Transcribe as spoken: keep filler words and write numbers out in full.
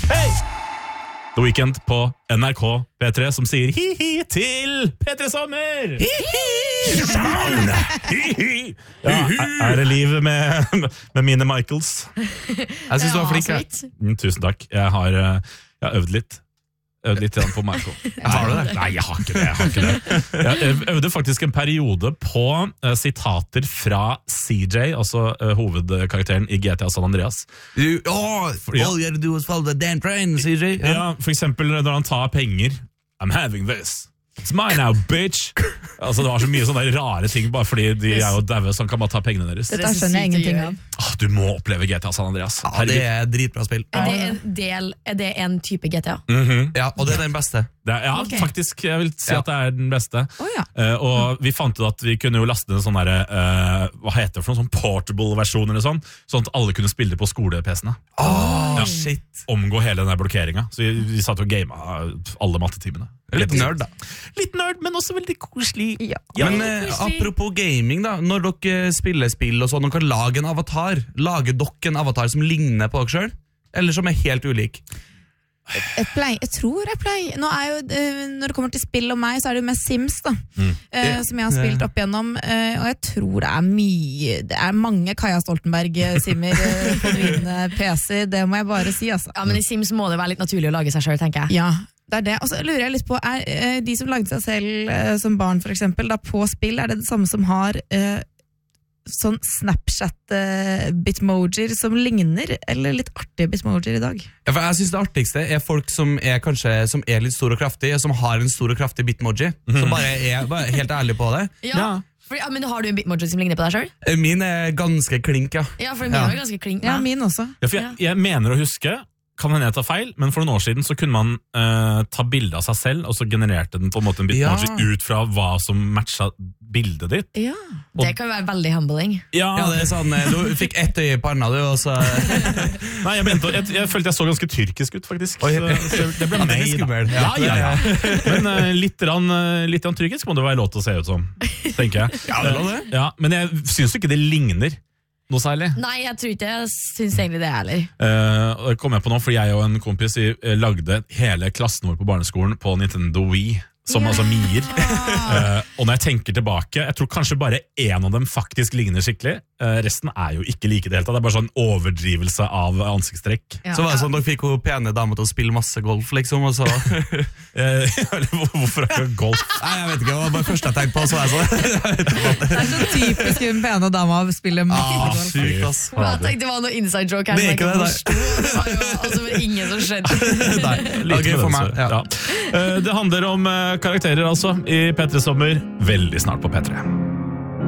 Hei! The Weeknd på N R K P tre som sier hi-hi til P tre Sommer. Hi-hi! Hi-hi! Ja, er det liv med, med mine Michaels? Jeg synes du var flink. Ja. Mm, tusen takk. Jeg har, jeg har øvd litt. Øvde litt på Michael. Har du det? Nei, jeg har ikke det. Jeg, har ikke det. Jeg øvde faktisk en periode på uh, sitater fra C J, altså uh, hovedkarakteren i G T A San Andreas. You, oh, all you had to do was follow the damn train, C J. Ja. Ja, for eksempel når han tar penger. I'm having this. It's mine now, bitch! Altså, det var så mye sånne rare ting, bare fordi de er jo daue, så han kan bare ta pengene deres. Dette skjønner jeg ingenting av. Ah, du må oppleve G T A San Andreas. Ja, det er dritbra spill. Er det en, del, er det en type G T A? Mm-hmm. Ja, og det er den beste. Det er, ja, Okay. faktisk, jeg vil si Ja. at det er den beste. Oh, ja. uh, og vi fant ut at vi kunne jo laste ned sånne der, uh, hva heter det for noen sånn portable-versjoner eller sånn, sånn at alle kunne spille det på skole-P C-ene. Åh, Ja. shit. Omgå hele den der blokkeringen. Så vi, vi satt og gamet alle mattetimene. Litt nerd, da. Litt nerd, men også veldig koselig. Ja. Men eh, apropos gaming, da. Når dere spiller spill og sånn, dere kan lage en avatar. Lager dere en avatar som ligner på dere selv? Eller som er helt ulik? Jeg, pleier, jeg tror jeg pleier Nå er jo, uh, Når det kommer til spill og meg, så er det jo mest Sims da Mm. uh, som jeg har spilt opp igjennom, uh, og jeg tror det er mye Det er mange Kaja Stoltenberg-simmer uh, på mine P C, det må jeg bare si, altså. Ja, men i Sims må det være litt naturlig å lage seg selv, tenker jeg. Ja, det er det. Og så lurer jeg litt på, er uh, de som lagde seg selv uh, som barn for eksempel, da på spill, er det det samme som har uh, sånn Snapchat-bitmojier som ligner, eller litt artige bitmojier i dag? Ja, for jeg synes det artigste er folk som er kanskje Som er litt stor og kraftig, som har en stor og kraftig bitmoji. Som bare er bare helt ærlig på det. Ja, for, ja, men har du en bitmoji som ligner på deg selv? Eh, Min er ganske klink, ja. Ja, for min Ja. er jo ganske klink. Ja, med. min også. Ja, for jeg, jeg mener å huske, kan hende jeg tar feil, men for noen år siden så kunne man uh, ta bilde av seg selv, og så genererte den på en måte en bitmoji Ja. ut fra hva som matcha bildet ditt. Ja. Det kan jo være veldig humbling. Ja, Ja, det er sånn, eh, Du fikk ett øye i panna, du, og så Nei, jeg, begynte, å- jeg, jeg følte jeg så ganske tyrkisk ut, faktisk. Oi. Så, så det ble Ja, det er meg, da. skummel. Ja, Ja. ja, ja. Men uh, litt, rann, uh, litt rann tyrkisk må det være lov til å se ut som, tenker jeg. Ja, det er lov det. Ja, men jeg syns ikke det ligner noe særlig. Nei, jeg tror ikke jeg syns egentlig det heller. Uh, og det kom jeg på nå, fordi jeg og en kompis vi, uh, lagde hele klassen vår på barneskolen på Nintendo Wii, som altså Mier. Uh, og når jeg tenker tilbake, jeg tror kanskje bare en av dem faktisk ligner skikkelig. Uh, resten er jo ikke like det hele tatt. Det er bare sånn overdrivelse av ansiktstrekk. Ja. Så var det sånn, dere fikk jo pene damer til å spille masse golf, liksom, og så Nei, Uh, hvorfor akkurat golf? jeg vet ikke, det var bare det første jeg tenkte på, så var jeg sånn Det er så typisk en pene dame å spille Ah, masse. sykt, ass. Men jeg tenkte det var noe inside joke her. Det er som jeg ikke det, forsto. Det var jo altså for ingen som skjønte. Nei, det var gøy for meg. Ja. Ja. Uh, det handler om uh, karakterer altså i P tre Sommer, veldig snart på P tre.